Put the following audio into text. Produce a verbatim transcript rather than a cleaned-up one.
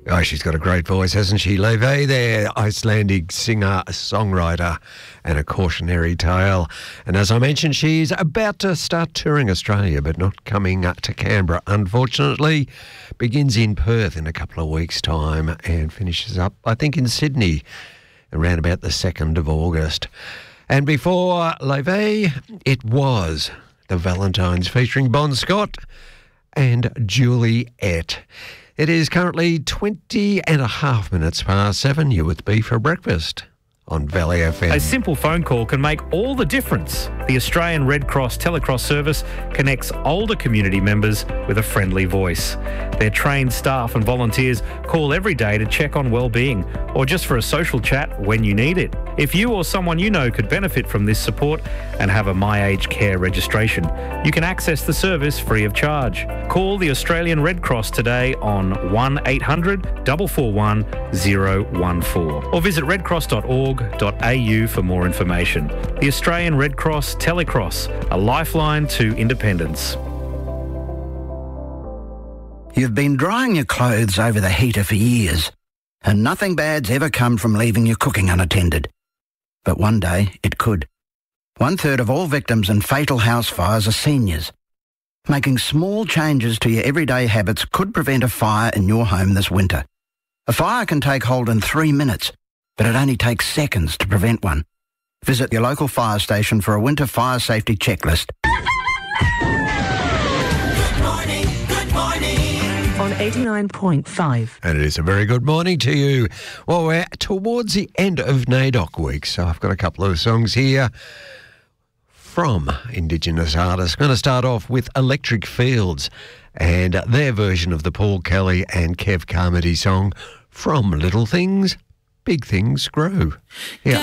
Oh, she's got a great voice, hasn't she? Leve there, Icelandic singer, songwriter, and a cautionary tale. And as I mentioned, she's about to start touring Australia, but not coming up to Canberra, unfortunately. Begins in Perth in a couple of weeks' time and finishes up, I think, in Sydney around about the second of August. And before Leve, it was the Valentines featuring Bon Scott and Juliet. It is currently twenty and a half minutes past seven. You're with B for breakfast on Valley F M. A simple phone call can make all the difference. The Australian Red Cross Telecross service connects older community members with a friendly voice. Their trained staff and volunteers call every day to check on well-being or just for a social chat when you need it. If you or someone you know could benefit from this support and have a My Aged Care registration, you can access the service free of charge. Call the Australian Red Cross today on one eight hundred, four four one, zero one four or visit redcross dot org dot a u for more information. The Australian Red Cross Telecross, a lifeline to independence. You've been drying your clothes over the heater for years, and nothing bad's ever come from leaving your cooking unattended. But one day it could. One third of all victims in fatal house fires are seniors. Making small changes to your everyday habits could prevent a fire in your home this winter. A fire can take hold in three minutes, but it only takes seconds to prevent one. Visit your local fire station for a winter fire safety checklist. Good morning, good morning. On eighty-nine point five. And it is a very good morning to you. Well, we're towards the end of NAIDOC week, so I've got a couple of songs here from Indigenous artists. I'm going to start off with Electric Fields and their version of the Paul Kelly and Kev Carmody song, From Little Things, Big Things Grow. Yeah.